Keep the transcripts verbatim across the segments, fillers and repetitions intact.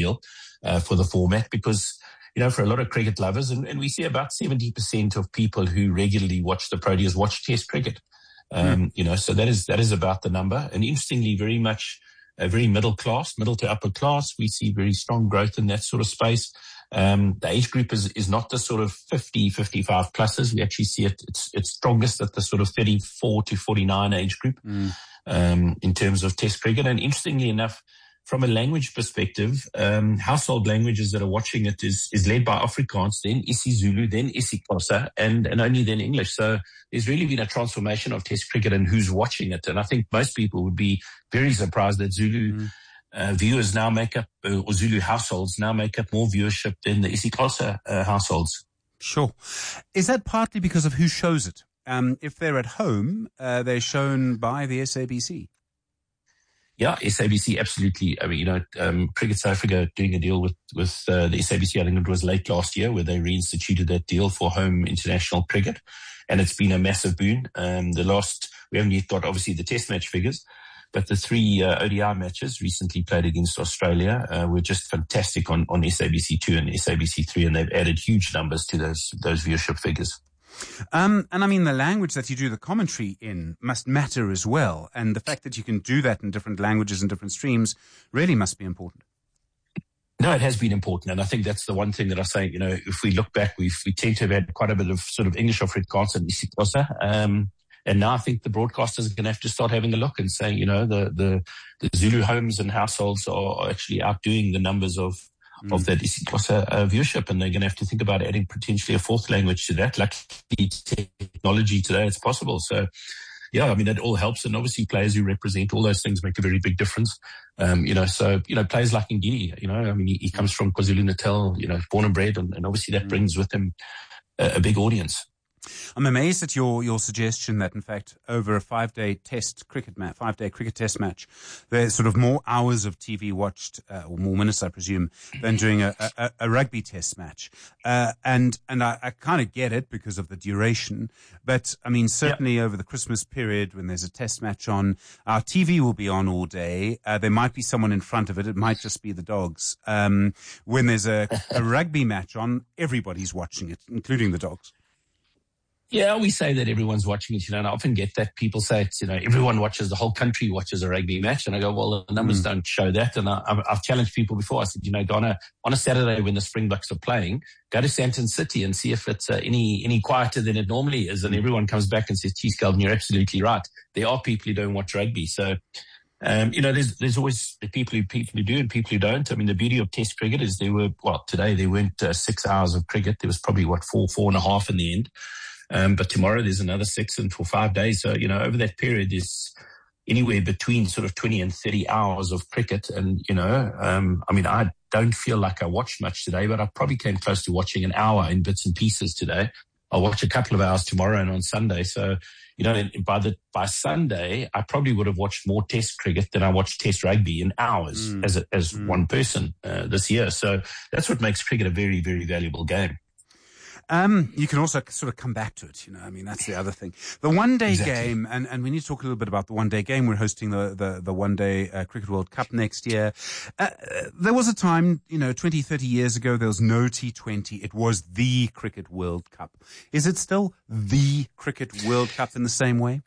ideal uh, for the format because, you know, for a lot of cricket lovers, and, and we see about seventy percent of people who regularly watch the Proteas watch Test cricket. Um, mm. You know, so that is that is about the number. And interestingly, very much a very middle class, middle to upper class. We see very strong growth in that sort of space. Um, the age group is, is not the sort of fifty, fifty-five pluses. We actually see it, it's, it's strongest at the sort of thirty-four to forty-nine age group, mm. um, in terms of Test cricket. And interestingly enough, from a language perspective, um, household languages that are watching it is, is led by Afrikaans, then isiZulu, then isiXhosa, and, and only then English. So there's really been a transformation of Test cricket and who's watching it. And I think most people would be very surprised that Zulu mm. uh, viewers now make up, uh, or Zulu households now make up more viewership than the isiXhosa uh, households. Sure. Is that partly because of who shows it? Um, if they're at home, uh, they're shown by the S A B C. Yeah, S A B C, absolutely. I mean, you know, um, Cricket South Africa doing a deal with, with, uh, the S A B C, I think it was late last year where they reinstituted that deal for home international cricket. And it's been a massive boon. Um, the last, we haven't yet got obviously the test match figures, but the three, uh, O D I matches recently played against Australia, uh, were just fantastic on, on S A B C two and S A B C three. And they've added huge numbers to those, those viewership figures. Um, and I mean, the language that you do the commentary in must matter as well. And the fact that you can do that in different languages and different streams really must be important. No, it has been important. And I think that's the one thing that I say, you know, if we look back, we've, we tend to have had quite a bit of sort of English Afrikaans and isiXhosa. Um, and now I think the broadcasters are going to have to start having a look and saying, you know, the, the, the Zulu homes and households are actually outdoing the numbers of, of that isiXhosa uh, viewership, and they're going to have to think about adding potentially a fourth language to that. Luckily, technology today, it's possible. So, yeah, I mean, that all helps. And obviously players who represent all those things make a very big difference. Um, you know, so, you know, players like Ngidi, you know, I mean, he, he comes from KwaZulu-Natal, you know, born and bred, and, and obviously that brings with him a, a big audience. I'm amazed at your, your suggestion that, in fact, over a five-day test cricket match, five-day cricket test match, there's sort of more hours of T V watched, uh, or more minutes, I presume, than during a, a, a rugby test match. Uh, and, and I, I kind of get it because of the duration. But, I mean, certainly yep. over the Christmas period, when there's a test match on, our T V will be on all day. Uh, there might be someone in front of it. It might just be the dogs. Um, when there's a, a rugby match on, everybody's watching it, including the dogs. Yeah, we say that everyone's watching it, you know, and I often get that people say it's, you know, everyone watches, the whole country watches a rugby match. And I go, well, the numbers mm. don't show that. And I, I've, I've challenged people before. I said, you know, Donna, on a Saturday when the Springboks are playing, go to Sandton City and see if it's uh, any, any quieter than it normally is. And everyone comes back and says, geez, Calvin, you're absolutely right. There are people who don't watch rugby. So, um, you know, there's, there's always the people who, people who do and people who don't. I mean, the beauty of Test cricket is there were, well, today there weren't uh, six hours of cricket. There was probably what, four, four and a half in the end. Um, but tomorrow there's another six and for five days. So, you know, over that period there's anywhere between sort of twenty and thirty hours of cricket. And, you know, um, I mean, I don't feel like I watched much today, but I probably came close to watching an hour in bits and pieces today. I'll watch a couple of hours tomorrow and on Sunday. So, you know, by the, by Sunday, I probably would have watched more test cricket than I watched test rugby in hours mm. as a, as mm. one person, uh, this year. So that's what makes cricket a very, very valuable game. Um, you can also sort of come back to it, you know, I mean, that's the other thing. The one-day exactly. game, and, and we need to talk a little bit about the one-day game. We're hosting the, the, the one-day uh, Cricket World Cup next year. Uh, there was a time, you know, twenty, thirty years ago, there was no T twenty. It was the Cricket World Cup. Is it still the Cricket World Cup in the same way?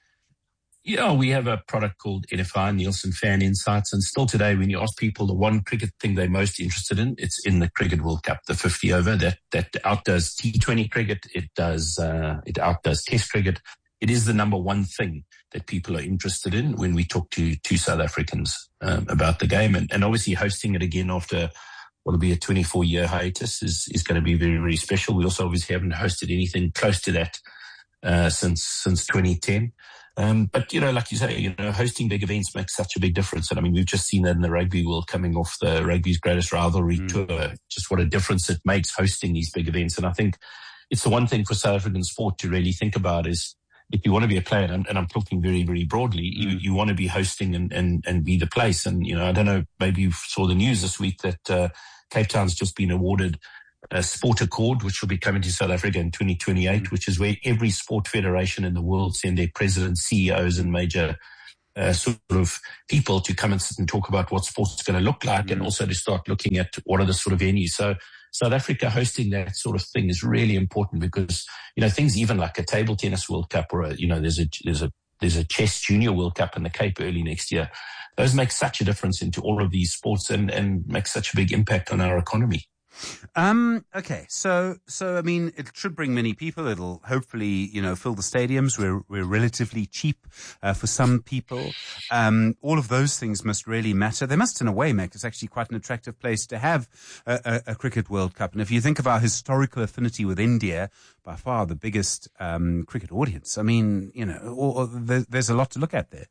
Yeah, we have a product called N F I, Nielsen Fan Insights, and still today when you ask people the one cricket thing they're most interested in, it's in the Cricket World Cup, the fifty over. That that outdoes T twenty cricket, it does uh, it outdoes Test cricket. It is the number one thing that people are interested in when we talk to to South Africans um, about the game, and, and obviously hosting it again after what will be a twenty-four year hiatus is is going to be very, very special. We also obviously haven't hosted anything close to that uh, since since twenty ten. Um, but, you know, like you say, you know, hosting big events makes such a big difference. And I mean, we've just seen that in the rugby world coming off the rugby's greatest rivalry mm. tour, just what a difference it makes hosting these big events. And I think it's the one thing for South African sport to really think about is if you want to be a player, and, and I'm talking very, very broadly, mm. you, you want to be hosting and, and, and be the place. And, you know, I don't know, maybe you saw the news this week that, uh, Cape Town's just been awarded a sport accord, which will be coming to South Africa in twenty twenty-eight, mm. which is where every sport federation in the world send their presidents, C E Os and major uh, sort of people to come and sit and talk about what sports is going to look like, mm. and also to start looking at what are the sort of venues. So South Africa hosting that sort of thing is really important because, you know, things even like a table tennis World Cup or a, you know, there's a, there's a, there's a chess junior World Cup in the Cape early next year. Those make such a difference into all of these sports and, and make such a big impact on our economy. Um, okay. So, so, I mean, it should bring many people. It'll hopefully, you know, fill the stadiums. We're, we're relatively cheap, uh, for some people. Um, all of those things must really matter. They must in a way make us actually quite an attractive place to have a, a, a cricket World Cup. And if you think of our historical affinity with India, by far the biggest, um, cricket audience. I mean, you know, or, or there, there's a lot to look at there.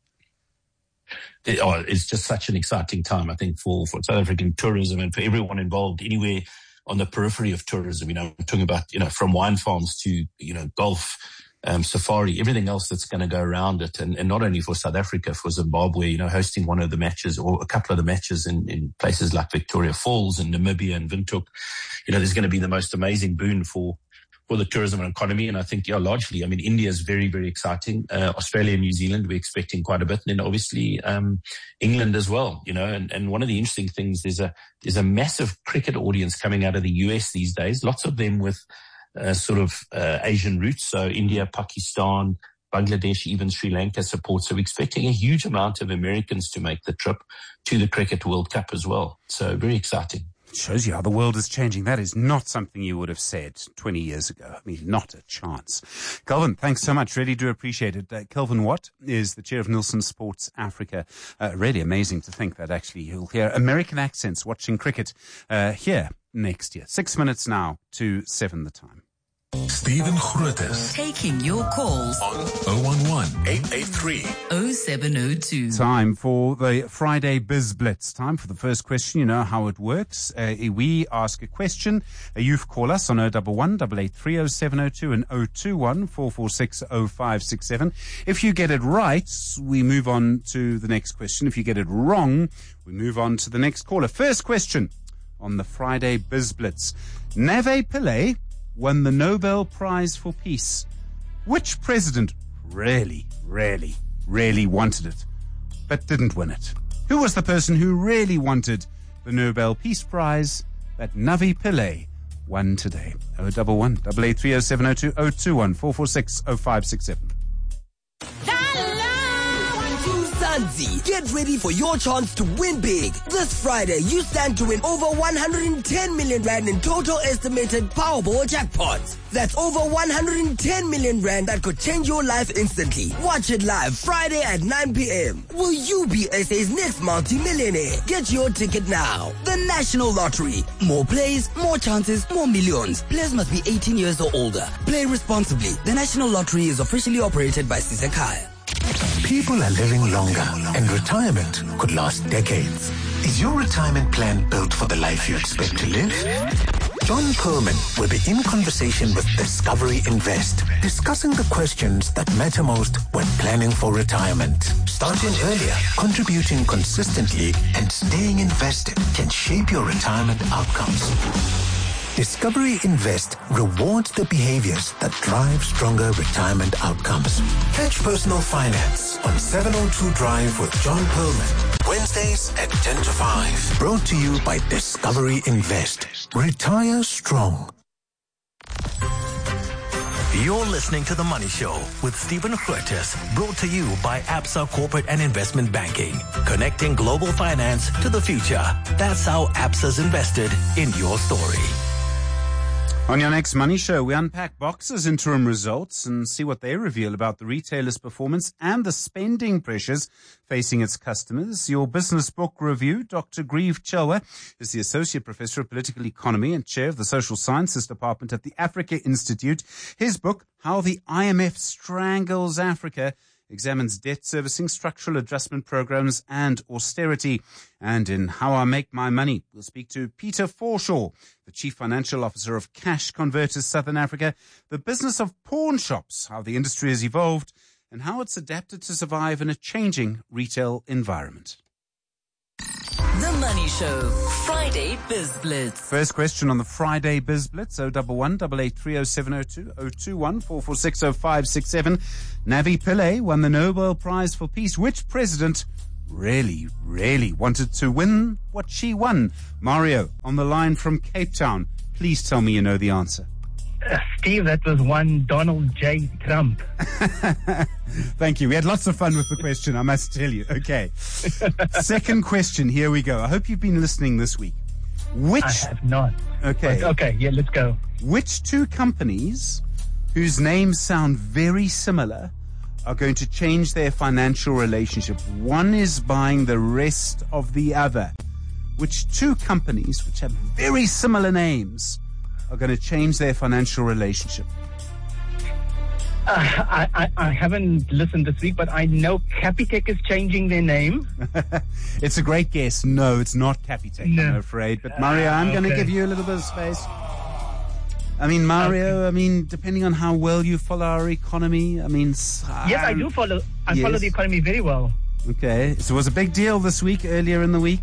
It, oh, it's just such an exciting time, I think, for, for South African tourism and for everyone involved anywhere on the periphery of tourism. You know, I'm talking about, you know, from wine farms to, you know, golf, um, safari, everything else that's going to go around it. And, and not only for South Africa, for Zimbabwe, you know, hosting one of the matches or a couple of the matches in, in places like Victoria Falls and Namibia and Windhoek. You know, there's going to be the most amazing boon for for the tourism and economy. And I think, yeah, largely, I mean, India is very, very exciting. Uh, Australia and New Zealand, we're expecting quite a bit. And then obviously, um, England as well, you know, and, and one of the interesting things, there's a, there's a massive cricket audience coming out of the U S these days, lots of them with, uh, sort of, uh, Asian roots. So India, Pakistan, Bangladesh, even Sri Lanka support. So we're expecting a huge amount of Americans to make the trip to the Cricket World Cup as well. So very exciting. Shows you how the world is changing. That is not something you would have said twenty years ago. I mean, not a chance. Kelvin, thanks so much. Really do appreciate it. Uh, Kelvin Watt is the chair of Nielsen Sports Africa. Uh, really amazing to think that actually you'll hear American accents watching cricket uh, here next year. Six minutes now to seven the time. Stephen Grootes. Taking your calls on oh one one, eight eight three, oh seven oh two. Time for the Friday Biz Blitz. Time for the first question. You know how it works. Uh, we ask a question. Uh, you call us on oh one one, eight eight three, oh seven oh two and oh two one, four four six, oh five six seven. If you get it right, we move on to the next question. If you get it wrong, we move on to the next caller. First question on the Friday Biz Blitz. Nave Pillay won the Nobel Prize for Peace. Which president really, really, really wanted it, but didn't win it? Who was the person who really wanted the Nobel Peace Prize that Navi Pillay won today? oh one one, eight eight three, oh seven oh two, oh two one, four four six, oh five six seven. Get ready for your chance to win big. This Friday, you stand to win over one hundred ten million rand in total estimated Powerball jackpots. That's over one hundred ten million rand that could change your life instantly. Watch it live Friday at nine p.m. Will you be S A's next multi-millionaire? Get your ticket now. The National Lottery. More plays, more chances, more millions. Players must be eighteen years or older. Play responsibly. The National Lottery is officially operated by Sisekaya. People are living longer, and retirement could last decades. Is your retirement plan built for the life you expect to live? John Perlman will be in conversation with Discovery Invest, discussing the questions that matter most when planning for retirement. Starting earlier, contributing consistently, and staying invested can shape your retirement outcomes. Discovery Invest rewards the behaviors that drive stronger retirement outcomes. Catch Personal Finance on seven oh two Drive with John Perlman. Wednesdays at ten to five. Brought to you by Discovery Invest. Retire strong. You're listening to The Money Show with Stephen Grootes, brought to you by Absa Corporate and Investment Banking. Connecting global finance to the future. That's how Absa's invested in your story. On your next Money Show, we unpack Boxer's interim results and see what they reveal about the retailer's performance and the spending pressures facing its customers. Your business book review, Doctor Grieve Chelwa is the Associate Professor of Political Economy and Chair of the Social Sciences Department at the Africa Institute. His book, How the I M F Strangles Africa, examines debt servicing, structural adjustment programs, and austerity. And in How I Make My Money, we'll speak to Peter Forshaw, the Chief Financial Officer of Cash Converters Southern Africa, the business of pawn shops, how the industry has evolved, and how it's adapted to survive in a changing retail environment. The Money Show, Friday Biz Blitz. First question on the Friday Biz Blitz, oh one one, eight eight three oh seven oh two, oh two one, four four six oh five six seven. Navi Pillay won the Nobel Prize for Peace. Which president really, really wanted to win what she won? Mario, on the line from Cape Town. Please tell me you know the answer. Uh, Steve, that was one Donald J. Trump. Thank you. We had lots of fun with the question, I must tell you. Okay. Second question. Here we go. I hope you've been listening this week. Which... I have not. Okay. But, okay, yeah, let's go. Which two companies whose names sound very similar are going to change their financial relationship? One is buying the rest of the other. Which two companies, which have very similar names, are going to change their financial relationship? Uh, I, I, I haven't listened this week, but I know Capitec is changing their name. It's a great guess. No, it's not Capitec, No. I'm afraid. But Mario, I'm Uh, going to okay. give you a little bit of space. I mean, Mario, I mean, depending on how well you follow our economy, I mean... Yes, I do follow. I yes. follow the economy very well. Okay, so it was a big deal this week, earlier in the week.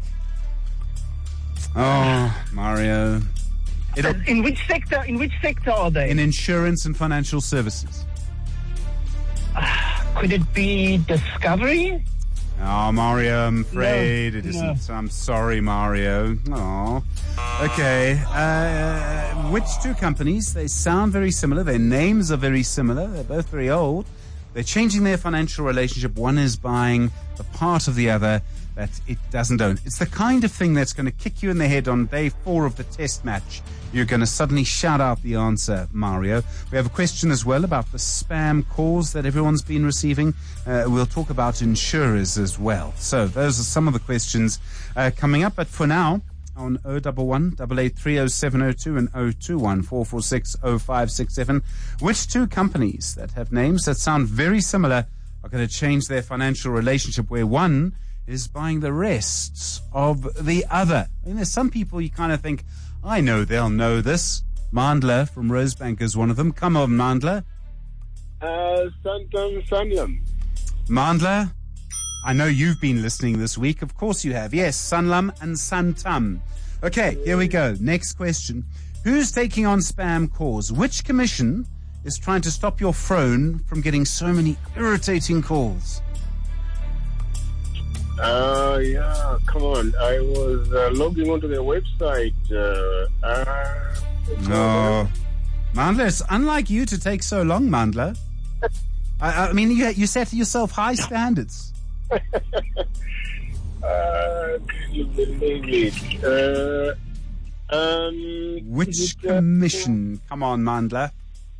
Oh, Mario. It'll, In which sector? In which sector are they? in insurance and financial services. Could it be Discovery? Oh, Mario, I'm afraid No, it no. isn't. I'm sorry, Mario. Oh. Okay. Uh, which two companies? They sound very similar. Their names are very similar. They're both very old. They're changing their financial relationship. One is buying the part of the other that it doesn't own. It's the kind of thing that's going to kick you in the head on day four of the test match. You're going to suddenly shout out the answer, Mario. We have a question as well about the spam calls that everyone's been receiving. Uh, we'll talk about insurers as well. So those are some of the questions uh, coming up. But for now, on oh one one, eight eight three oh seven oh two and oh two one, four four six oh five six seven, which two companies that have names that sound very similar are going to change their financial relationship, where one is buying the rest of the other? I mean, there's some people you kind of think, I know they'll know this. Mandla from Rosebank is one of them. Come on, Mandla. Uh, Santam Sanlam. Mandla, I know you've been listening this week. Of course you have. Yes, Sanlam and Santam. Okay, here we go. Next question. Who's taking on spam calls? Which commission is trying to stop your phone from getting so many irritating calls? Uh, yeah, come on. I was uh, logging onto their website. Uh, uh, No. Mandla, it's unlike you to take so long, Mandla. I, I mean, you, you set yourself high standards. Uh, can you believe it? Uh, um, Which is it, uh, commission? Come on, Mandla.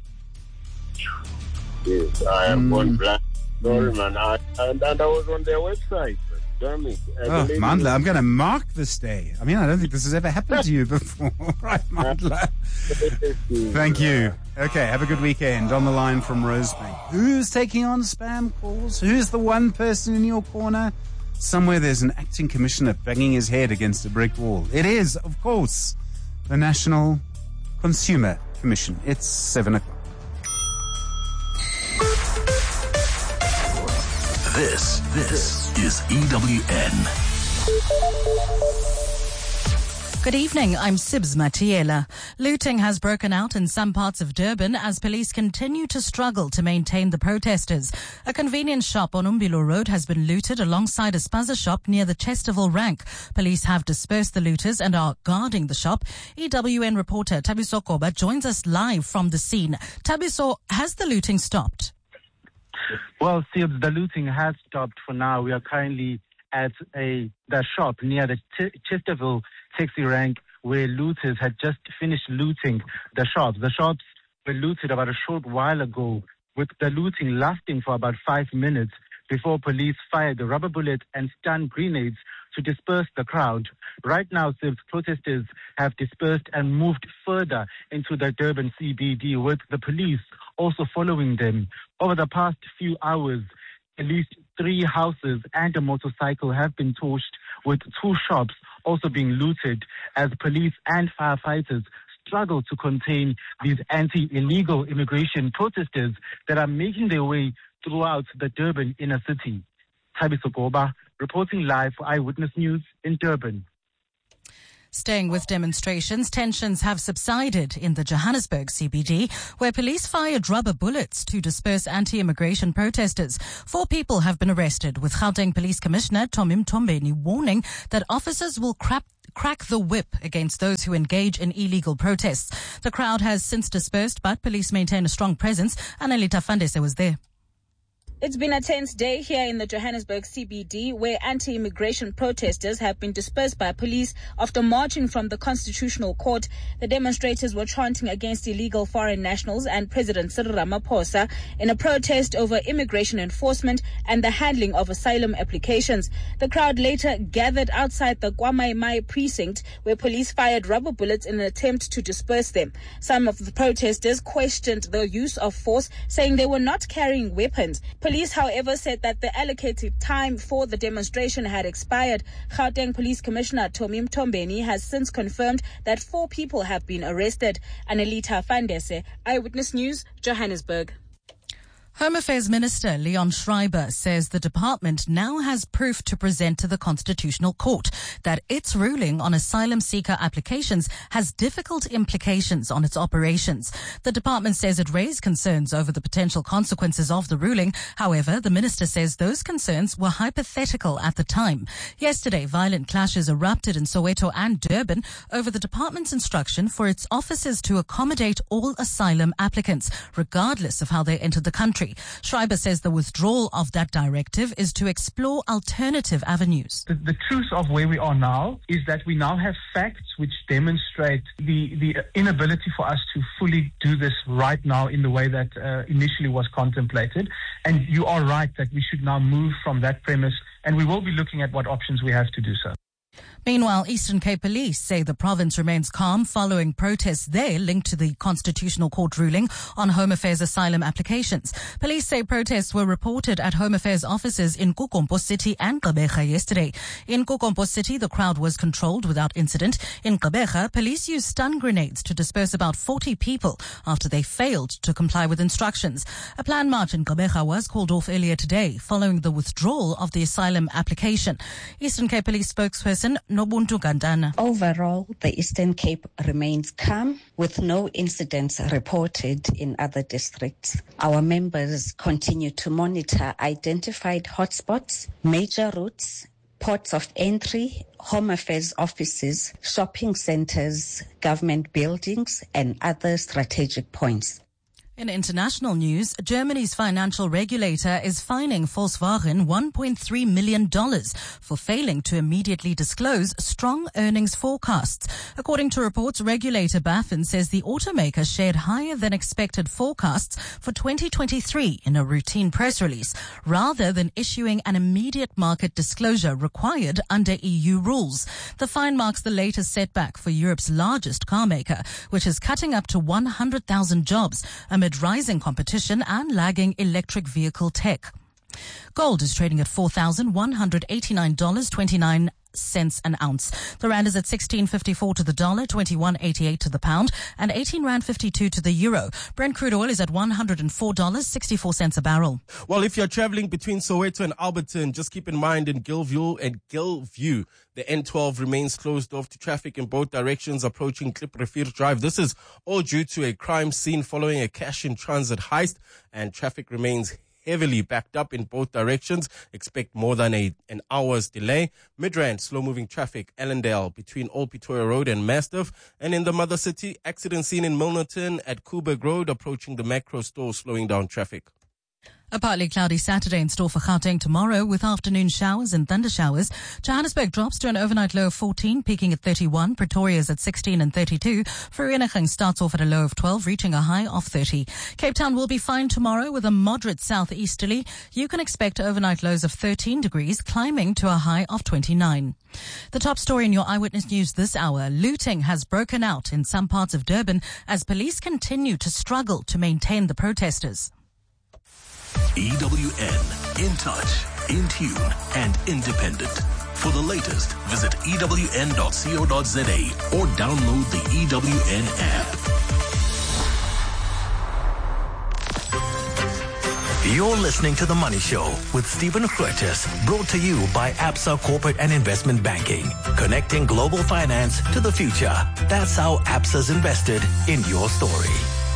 Yes, I have Mm. one black. Sorry, man. I, and, and I was on their website. Damn it. I Oh, believe Mandla, it. I'm going to mark this day. I mean, I don't think this has ever happened to you before. Right, Mandla. Thank you. Okay, have a good weekend. On the line from Rosebank. Who's taking on spam calls? Who's the one person in your corner? Somewhere there's an acting commissioner banging his head against a brick wall. It is, of course, the National Consumer Commission. It's seven o'clock. This, this is E W N. Good evening, I'm Sibs Matiela. Looting has broken out in some parts of Durban as police continue to struggle to maintain the protesters. A convenience shop on Umbilo Road has been looted alongside a spaza shop near the Chesterville Rank. Police have dispersed the looters and are guarding the shop. E W N reporter Tabiso Koba joins us live from the scene. Tabiso, has the looting stopped? Well, Steve, the looting has stopped for now. We are currently at a the shop near the Ch- Chesterville taxi rank where looters had just finished looting the shops. The shops were looted about a short while ago, with the looting lasting for about five minutes before police fired the rubber bullet and stun grenades to disperse the crowd. Right now, Sibs, protesters have dispersed and moved further into the Durban C B D, with the police also following them. Over the past few hours, at least three houses and a motorcycle have been torched, with two shops also being looted as police and firefighters struggle to contain these anti-illegal immigration protesters that are making their way throughout the Durban inner city. Tabiso Goba, reporting live for Eyewitness News in Durban. Staying with demonstrations, tensions have subsided in the Johannesburg C B D, where police fired rubber bullets to disperse anti-immigration protesters. Four people have been arrested, with Gauteng Police Commissioner Tommy Mtombeni warning that officers will crap crack the whip against those who engage in illegal protests. The crowd has since dispersed, but police maintain a strong presence. Annalita Fandese was there. It's been a tense day here in the Johannesburg C B D, where anti-immigration protesters have been dispersed by police after marching from the Constitutional Court. The demonstrators were chanting against illegal foreign nationals and President Cyril Ramaphosa in a protest over immigration enforcement and the handling of asylum applications. The crowd later gathered outside the KwaMai precinct, where police fired rubber bullets in an attempt to disperse them. Some of the protesters questioned the use of force, saying they were not carrying weapons. Police, however, said that the allocated time for the demonstration had expired. Gauteng Police Commissioner Tommy Mtombeni has since confirmed that four people have been arrested. Annalita Fandese, Eyewitness News, Johannesburg. Home Affairs Minister Leon Schreiber says the department now has proof to present to the Constitutional Court that its ruling on asylum seeker applications has difficult implications on its operations. The department says it raised concerns over the potential consequences of the ruling. However, the minister says those concerns were hypothetical at the time. Yesterday, violent clashes erupted in Soweto and Durban over the department's instruction for its officers to accommodate all asylum applicants, regardless of how they entered the country. Schreiber says the withdrawal of that directive is to explore alternative avenues. The, the truth of where we are now is that we now have facts which demonstrate the, the inability for us to fully do this right now in the way that uh, initially was contemplated. And you are right that we should now move from that premise, and we will be looking at what options we have to do so. Meanwhile, Eastern Cape Police say the province remains calm following protests there linked to the Constitutional Court ruling on Home Affairs asylum applications. Police say protests were reported at Home Affairs offices in Kokompo City and Gqeberha yesterday. In Kokompo City, the crowd was controlled without incident. In Gqeberha, police used stun grenades to disperse about forty people after they failed to comply with instructions. A planned march in Gqeberha was called off earlier today following the withdrawal of the asylum application. Eastern Cape Police spokesperson Nobuntu Gandana. Overall, the Eastern Cape remains calm with no incidents reported in other districts. Our members continue to monitor identified hotspots, major routes, ports of entry, Home Affairs offices, shopping centers, government buildings, and other strategic points. In international news, Germany's financial regulator is fining Volkswagen one point three million dollars for failing to immediately disclose strong earnings forecasts. According to reports, regulator BaFin says the automaker shared higher than expected forecasts for twenty twenty-three in a routine press release, rather than issuing an immediate market disclosure required under E U rules. The fine marks the latest setback for Europe's largest car maker, which is cutting up to one hundred thousand jobs amid rising competition and lagging electric vehicle tech. Gold is trading at four thousand one hundred eighty-nine dollars and twenty-nine cents an ounce. The rand is at sixteen fifty-four to the dollar, twenty-one eighty-eight to the pound, and eighteen rand fifty-two to the euro. Brent crude oil is at one hundred four dollars and sixty-four cents a barrel. Well, if you're traveling between Soweto and Alberton, just keep in mind in Gilview and Gilview, the N twelve remains closed off to traffic in both directions approaching Kliprefir Drive. This is all due to a crime scene following a cash-in-transit heist, and traffic remains heavily backed up in both directions. Expect more than a, an hour's delay. Midrand, slow-moving traffic, Allendale between Old Pretoria Road and Mastiff. And in the mother city, accident scene in Milnerton at Koeberg Road, approaching the Macro store, slowing down traffic. A partly cloudy Saturday in store for Gauteng tomorrow, with afternoon showers and thunder showers. Johannesburg drops to an overnight low of fourteen, peaking at thirty-one. Pretoria is at sixteen and thirty-two. Vereeniging starts off at a low of twelve, reaching a high of thirty. Cape Town will be fine tomorrow with a moderate southeasterly. You can expect overnight lows of thirteen degrees, climbing to a high of twenty-nine. The top story in your Eyewitness News this hour: looting has broken out in some parts of Durban as police continue to struggle to maintain the protesters. E W N, in touch, in tune, and independent. For the latest, visit E W N dot co dot za or download the E W N app. You're listening to The Money Show with Stephen Curtis, brought to you by Absa Corporate and Investment Banking. Connecting global finance to the future. That's how Absa's invested in your story.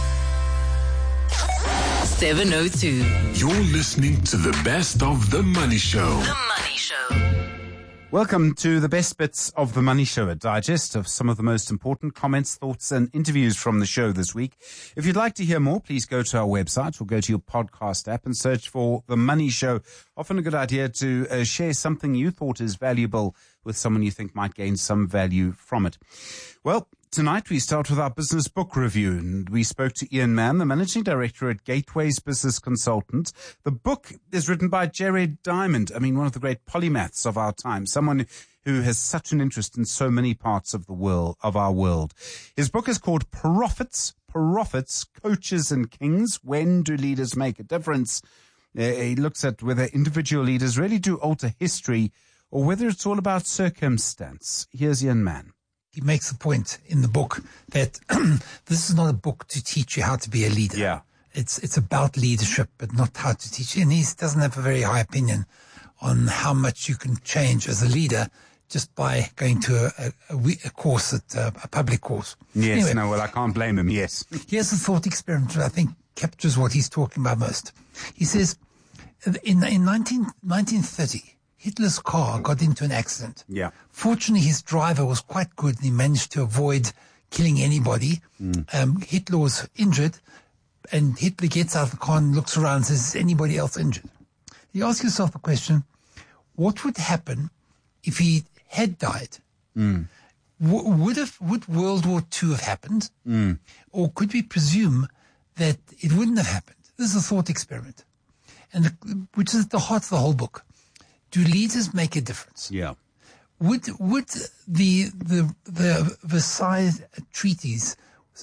seven oh two. You're listening to the best of The Money Show. The Money Show. Welcome to the best bits of The Money Show, a digest of some of the most important comments, thoughts and interviews from the show this week. If you'd like to hear more, please go to our website or go to your podcast app and search for The Money Show. Often a good idea to uh, share something you thought is valuable with someone you think might gain some value from it. Well, tonight we start with our business book review, and we spoke to Ian Mann, the managing director at Gateways Business Consultants. The book is written by Jared Diamond. I mean, one of the great polymaths of our time, someone who has such an interest in so many parts of the world, of our world. His book is called Prophets, Prophets, Coaches and Kings. When do leaders make a difference? Uh, he looks at whether individual leaders really do alter history or whether it's all about circumstance. Here's Ian Mann. He makes the point in the book that this is not a book to teach you how to be a leader. Yeah. It's it's about leadership, but not how to teach you. And he doesn't have a very high opinion on how much you can change as a leader just by going to a, a, a course, at uh, a public course. Yes, anyway, no, well, I can't blame him, yes. Here's a thought experiment that I think captures what he's talking about most. He says, in, in nineteen, nineteen thirty, Hitler's car got into an accident. Yeah. Fortunately, his driver was quite good and he managed to avoid killing anybody. Mm. Um, Hitler was injured, and Hitler gets out of the car and looks around and says, is anybody else injured? You ask yourself the question, what would happen if he had died? Mm. W- would, have, would World War Two have happened? Mm. Or could we presume that it wouldn't have happened? This is a thought experiment, and the, which is at the heart of the whole book. Do leaders make a difference? Yeah. Would would the the the Versailles treaties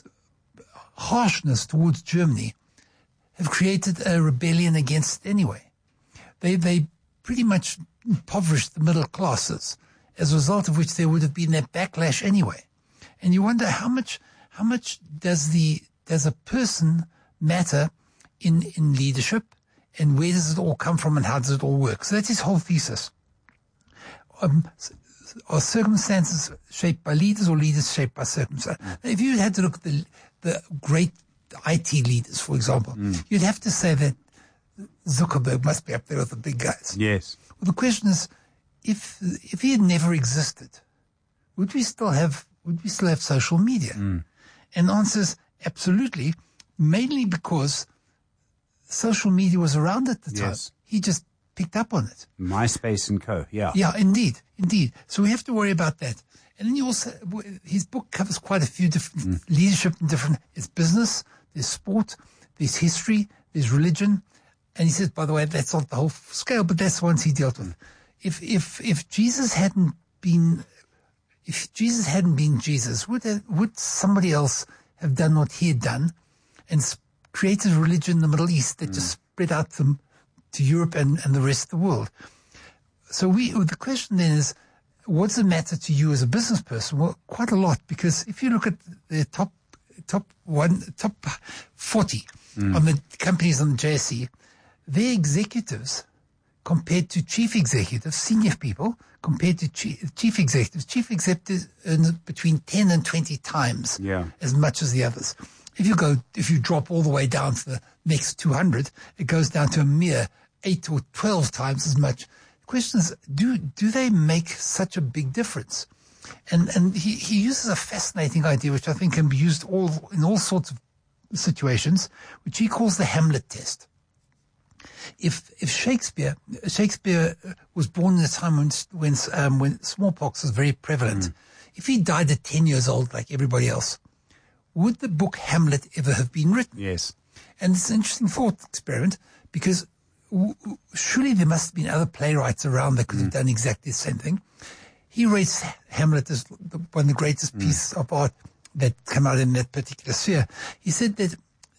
harshness towards Germany have created a rebellion against it anyway? They they pretty much impoverished the middle classes, as a result of which there would have been that backlash anyway. And you wonder how much how much does the does a person matter in in leadership? And where does it all come from and how does it all work? So that's his whole thesis. Um, are circumstances shaped by leaders or leaders shaped by circumstances? Mm. Now, if you had to look at the, the great I T leaders, for example, Mm. you'd have to say that Zuckerberg must be up there with the big guys. Yes. Well, the question is, if if he had never existed, would we still have would we still have social media? Mm. And the answer is absolutely, mainly because social media was around at the time. Yes. He just picked up on it. MySpace and co. Yeah. Yeah, indeed, indeed. So we have to worry about that. And then you also, his book covers quite a few different Mm. leadership and different, it's business, there's sport, there's history, there's religion. And he says, by the way, that's not the whole scale, but that's the ones he dealt with. If, if, if Jesus hadn't been, if Jesus hadn't been Jesus, would, there, would somebody else have done what he had done and created a religion in the Middle East that mm. just spread out to, to Europe and, and the rest of the world? So we, the question then is, what does it matter to you as a business person? Well, quite a lot, because if you look at the top, top one, top forty mm. on the companies on the J S E, their executives compared to chief executives, senior people compared to chief, chief executives, chief executives earn between ten and twenty times yeah. as much as the others. If you go, if you drop all the way down to the next two hundred, it goes down to a mere eight or twelve times as much. The question is, do, do they make such a big difference? And, and he, he uses a fascinating idea, which I think can be used all, in all sorts of situations, which he calls the Hamlet test. If, if Shakespeare, Shakespeare was born in a time when, when, um, when smallpox was very prevalent, mm. if he died at ten years old, like everybody else, would the book Hamlet ever have been written? Yes. And it's an interesting thought experiment, because w- w- surely there must have been other playwrights around that could mm. have done exactly the same thing. He rates Hamlet as the, one of the greatest mm. pieces of art that come out in that particular sphere. He said that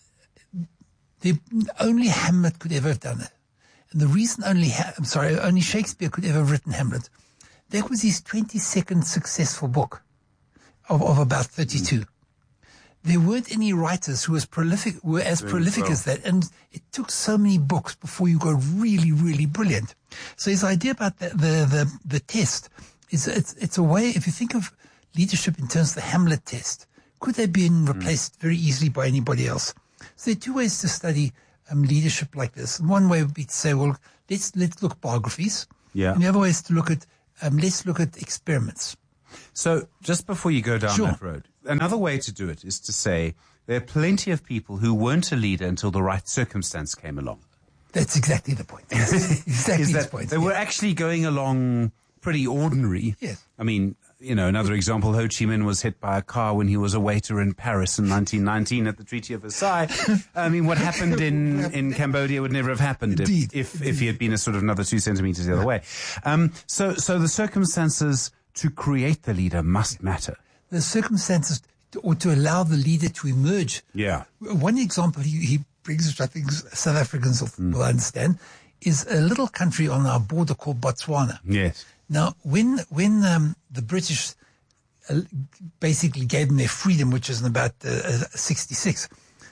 the, only Hamlet could ever have done it. And the reason only, I'm sorry, only Shakespeare could ever have written Hamlet, that was his twenty-second successful book of, of about thirty-two. Mm. there weren't any writers who was prolific, were as Very prolific well. as that. And it took so many books before you got really, really brilliant. So his idea about the, the, the, the test is it's, it's a way, if you think of leadership in terms of the Hamlet test, could they be replaced mm. very easily by anybody else? So there are two ways to study um, leadership like this. And one way would be to say, well, let's, let's look at biographies. Yeah. And the other way is to look at, um, let's look at experiments. So just before you go down Sure. that road, another way to do it is to say there are plenty of people who weren't a leader until the right circumstance came along. That's exactly the point. Yes. Exactly is the that point. They yeah. were actually going along pretty ordinary. Yes. I mean, you know, another example, Ho Chi Minh was hit by a car when he was a waiter in Paris in nineteen nineteen at the Treaty of Versailles. I mean, what happened in, in Cambodia would never have happened if, Indeed. if, if he had been a sort of another two centimeters the other way. Um, so, so the circumstances to create the leader must matter. The circumstances to, or to allow the leader to emerge. Yeah. One example he, he brings, which I think South Africans will, Mm. will understand, is a little country on our border called Botswana. Yes. Now, when when um, the British uh, basically gave them their freedom, which is in about uh, sixty-six,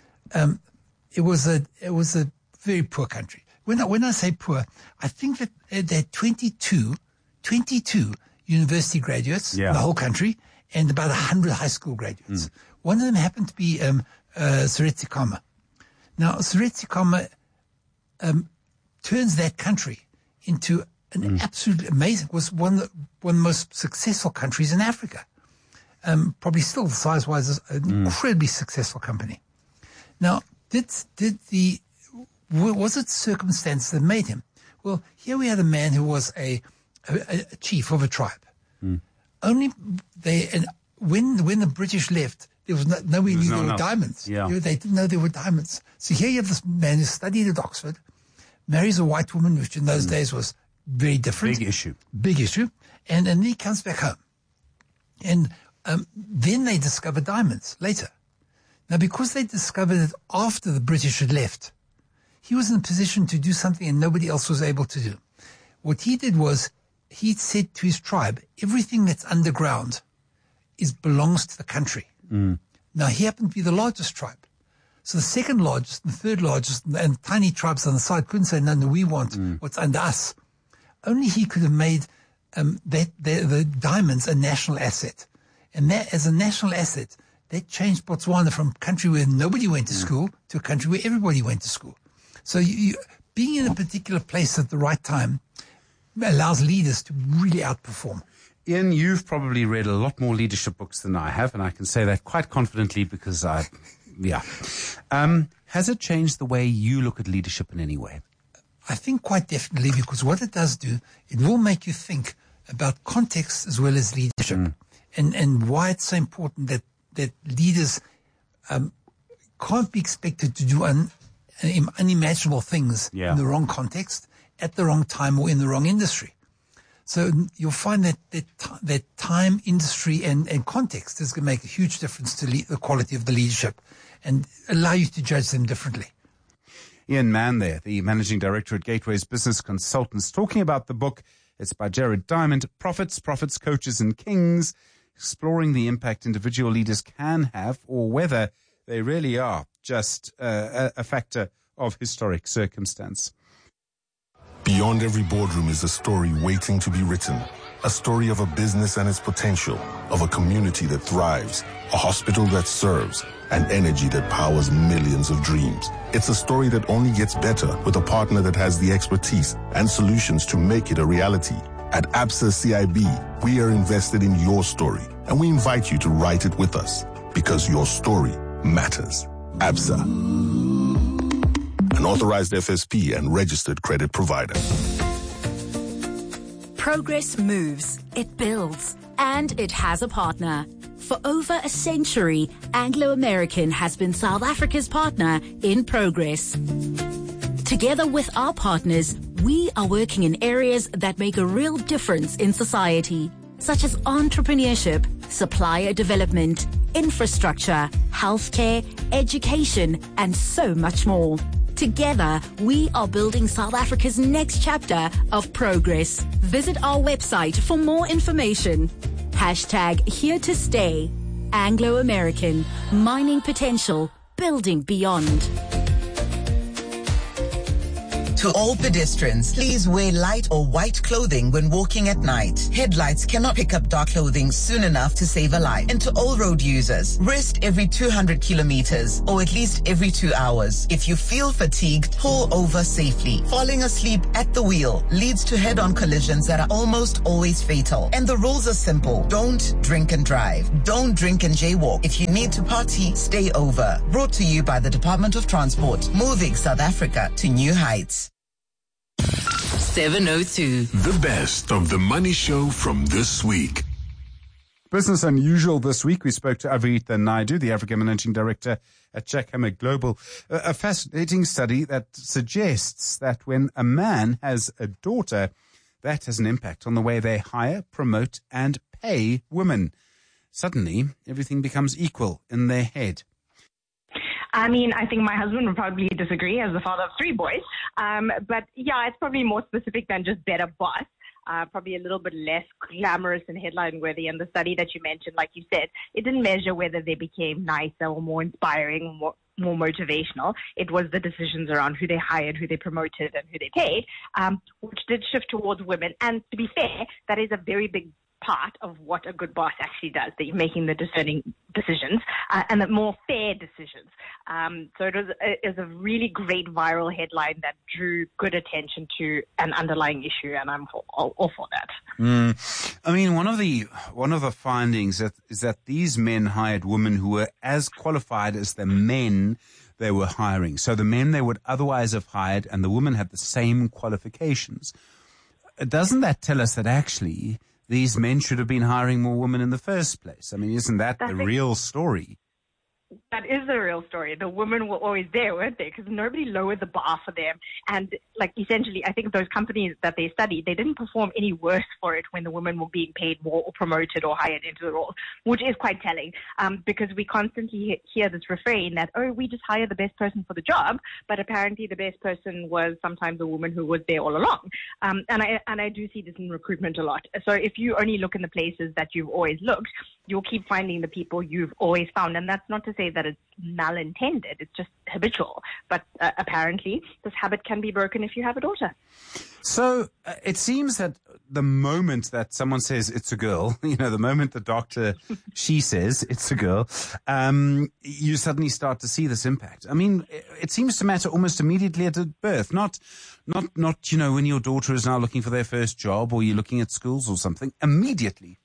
um, it was a it was a very poor country. When I, when I say poor, I think that uh, there are twenty-two, twenty-two university graduates Yeah. in the whole country and about one hundred high school graduates. Mm. One of them happened to be um, uh, Seretse Khama. Now, Seretse Khama um, turns that country into an Mm. absolutely amazing, was one of the, one of the most successful countries in Africa. Um, probably still size-wise is an Mm. incredibly successful company. Now, did, did the, w- was it circumstance that made him? Well, here we had a man who was a, a, a chief of a tribe. Mm. Only they, and when, when the British left, there was no, nobody There was knew no there one were else. diamonds. Yeah. They didn't know there were diamonds. So here you have this man who studied at Oxford, marries a white woman, which in those Mm. days was very different. Big issue. Big issue. And, and then he comes back home. And um, then they discover diamonds later. Now, because they discovered it after the British had left, he was in a position to do something and nobody else was able to do. What he did was he said to his tribe, everything that's underground is belongs to the country. Mm. Now, he happened to be the largest tribe. So the second largest, the third largest, and tiny tribes on the side couldn't say, no, no, we want Mm. what's under us. Only he could have made um, that, the, the diamonds a national asset. And that, as a national asset, that changed Botswana from a country where nobody went to Mm. school to a country where everybody went to school. So you, you, being in a particular place at the right time allows leaders to really outperform. Ian, you've probably read a lot more leadership books than I have, and I can say that quite confidently because I, yeah. Um, has it changed the way you look at leadership in any way? I think quite definitely, because what it does do, it will make you think about context as well as leadership, Mm. and and why it's so important that that leaders um, can't be expected to do un, un, unimaginable things Yeah. in the wrong context, at the wrong time, or in the wrong industry. So you'll find that that, ti- that time, industry, and, and context is going to make a huge difference to le- the quality of the leadership and allow you to judge them differently. Ian Mann there, the Managing Director at Gateways Business Consultants, talking about the book. It's by Jared Diamond, Profits, Profits, Coaches and Kings, exploring the impact individual leaders can have or whether they really are just uh, a, a factor of historic circumstance. Beyond every boardroom is a story waiting to be written. A story of a business and its potential, of a community that thrives, a hospital that serves, and energy that powers millions of dreams. It's a story that only gets better with a partner that has the expertise and solutions to make it a reality. At Absa C I B, we are invested in your story, and we invite you to write it with us, because your story matters. Absa, an authorized F S P and registered credit provider. Progress moves, it builds, and it has a partner. For over a century, Anglo American has been South Africa's partner in Progress. Together with our partners, we are working in areas that make a real difference in society, such as entrepreneurship, supplier development, infrastructure, healthcare, education, and so much more. Together, we are building South Africa's next chapter of progress. Visit our website for more information. Hashtag here to stay. Anglo American. Mining potential, building beyond. To all pedestrians, please wear light or white clothing when walking at night. Headlights cannot pick up dark clothing soon enough to save a life. And to all road users, rest every two hundred kilometers or at least every two hours. If you feel fatigued, pull over safely. Falling asleep at the wheel leads to head-on collisions that are almost always fatal. And the rules are simple. Don't drink and drive. Don't drink and jaywalk. If you need to party, stay over. Brought to you by the Department of Transport, moving South Africa to new heights. seven oh two. The best of the Money Show from this week. Business Unusual this week. We spoke to Avarita Naidu, the African Managing Director at Jackhammer Global. A, a fascinating study that suggests that when a man has a daughter, that has an impact on the way they hire, promote, and pay women. Suddenly, everything becomes equal in their head. I mean, I think my husband would probably disagree as the father of three boys. Um, but yeah, it's probably more specific than just better boss. Uh, probably a little bit less glamorous and headline worthy. And the study that you mentioned, like you said, it didn't measure whether they became nicer or more inspiring or more, more motivational. It was the decisions around who they hired, who they promoted, and who they paid, um, which did shift towards women. And to be fair, that is a very big part of what a good boss actually does, that you're making the discerning decisions uh, and the more fair decisions. Um, so it was, it was a really great viral headline that drew good attention to an underlying issue, and I'm all, all for that. Mm. I mean, one of the one of the findings that, is that these men hired women who were as qualified as the men they were hiring. So the men they would otherwise have hired and the women had the same qualifications. Doesn't that tell us that actually these men should have been hiring more women in the first place? I mean, isn't that That's the real story? That is the real story. The women were always there, weren't they? Because nobody lowered the bar for them. And, like, essentially, I think those companies that they studied, they didn't perform any worse for it when the women were being paid more or promoted or hired into the role, which is quite telling, um, because we constantly hear this refrain that, oh, we just hire the best person for the job, but apparently the best person was sometimes a woman who was there all along. Um, and I and I do see this in recruitment a lot. So if you only look in the places that you've always looked, you'll keep finding the people you've always found. And that's not to say that it's malintended. It's just habitual. But uh, apparently this habit can be broken if you have a daughter. So uh, it seems that the moment that someone says it's a girl, you know, the moment the doctor, she says it's a girl, um, you suddenly start to see this impact. I mean, it, it seems to matter almost immediately at birth, not, not, not, you know, when your daughter is now looking for their first job or you're looking at schools or something, immediately.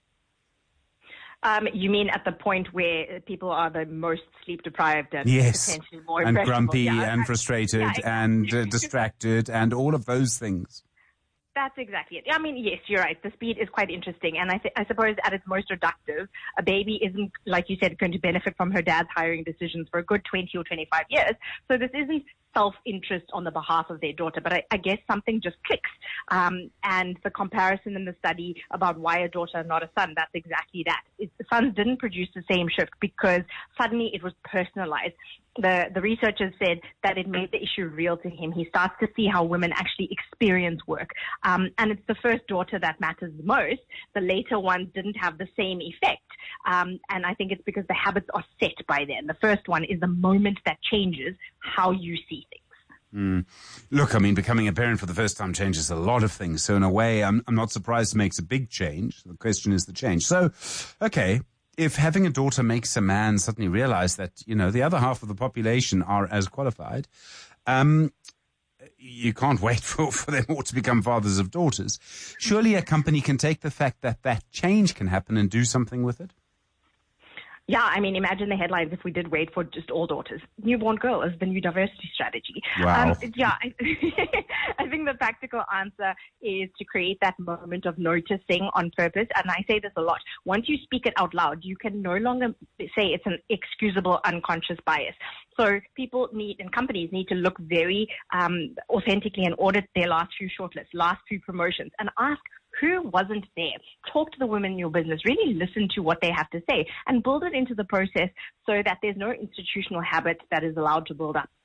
Um, you mean at the point where people are the most sleep deprived and yes. potentially more and grumpy yeah, and frustrated yeah, exactly. and uh, distracted and all of those things? That's exactly it. I mean, yes, you're right. The speed is quite interesting. And I, th- I suppose at its most reductive, a baby isn't, like you said, going to benefit from her dad's hiring decisions for a good twenty or twenty-five years. So this isn't self-interest on the behalf of their daughter, but I, I guess something just clicks. Um, and the comparison in the study about why a daughter and not a son, that's exactly that. It, the sons didn't produce the same shift because suddenly it was personalized. The, the researchers said that it made the issue real to him. He starts to see how women actually experience work. Um, and it's the first daughter that matters the most. The later ones didn't have the same effect. Um, and I think it's because the habits are set by then. The first one is the moment that changes how you see things. Mm. Look, I mean, becoming a parent for the first time changes a lot of things. So in a way, I'm, I'm not surprised it makes a big change. The question is the change. So, okay, if having a daughter makes a man suddenly realize that, you know, the other half of the population are as qualified, um, you can't wait for, for them all to become fathers of daughters. Surely a company can take the fact that that change can happen and do something with it? Yeah, I mean, imagine the headlines if we did wait for just all daughters. Newborn girl is the new diversity strategy. Wow. Um, yeah, I, I think the practical answer is to create that moment of noticing on purpose. And I say this a lot. Once you speak it out loud, you can no longer say it's an excusable unconscious bias. So people need, and companies need to look very um, authentically and audit their last few shortlists, last few promotions, and ask, who wasn't there? Talk to the women in your business. Really listen to what they have to say and build it into the process so that there's no institutional habit that is allowed to build up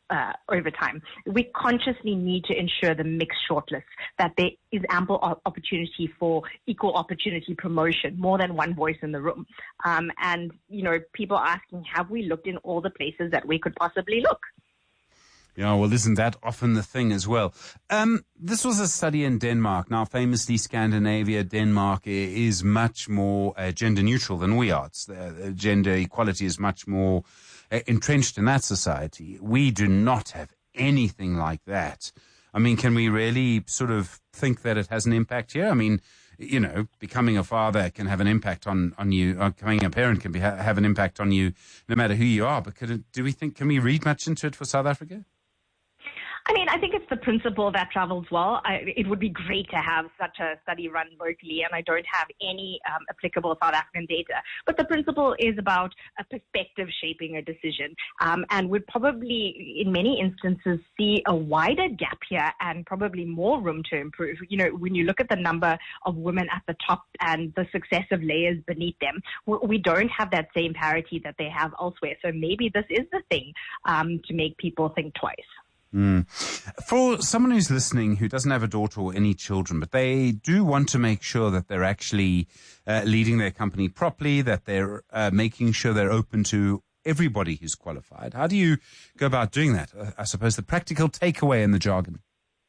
uh, over time. We consciously need to ensure the mixed shortlist, that there is ample opportunity for equal opportunity promotion, more than one voice in the room. Um, and, you know, people are asking, have we looked in all the places that we could possibly look? Yeah, well, isn't that often the thing as well? Um, this was a study in Denmark. Now, famously, Scandinavia, Denmark is much more uh, gender neutral than we are. It's, uh, gender equality is much more uh, entrenched in that society. We do not have anything like that. I mean, can we really sort of think that it has an impact here? I mean, you know, becoming a father can have an impact on, on you. Or becoming a parent can be, ha- have an impact on you no matter who you are. But could it, do we think, can we read much into it for South Africa? I mean, I think it's the principle that travels well. I, it would be great to have such a study run locally, and I don't have any um, applicable South African data. But the principle is about a perspective shaping a decision, um, and would probably, in many instances, see a wider gap here and probably more room to improve. You know, when you look at the number of women at the top and the successive layers beneath them, we don't have that same parity that they have elsewhere. So maybe this is the thing um, to make people think twice. Mm. For someone who's listening who doesn't have a daughter or any children, but they do want to make sure that they're actually uh, leading their company properly, that they're uh, making sure they're open to everybody who's qualified, how do you go about doing that? Uh, I suppose the practical takeaway in the jargon.